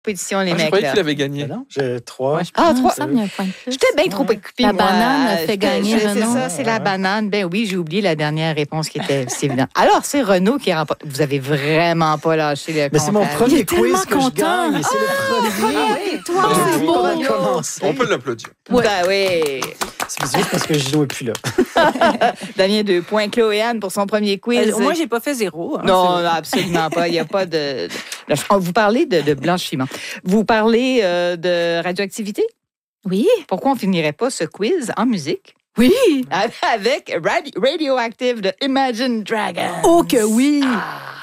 compétition, les Je mecs. croyais Là. qu'il avait gagné. Ben non, j'ai 3. Ah, 3. Ça, il y a un point de plus. J'étais bien trop occupée. La moi. banane a fait gagner C'est Renaud. ça, c'est la banane. Ben oui, j'ai oublié la dernière réponse qui était c'est évident. Alors, c'est Renaud qui remporte. Vous avez vraiment pas lâché le Mais c'est mon comptage. premier Il est tellement quiz que je content. gagne. C'est le premier. Toi, c'est c'est beau. beau. On va commencer. On peut l'applaudir. Ben oui. C'est juste parce que je jouais plus là. Damien, 2 points. Chloé-Anne pour son premier quiz. Moi, j'ai pas fait 0. Hein, Non, absolument pas. Il n'y a pas de... Vous parlez de blanchiment. Vous parlez de radioactivité? Oui. Pourquoi on finirait pas ce quiz en musique? Oui. Avec Radioactive de Imagine Dragons. Oh que oui.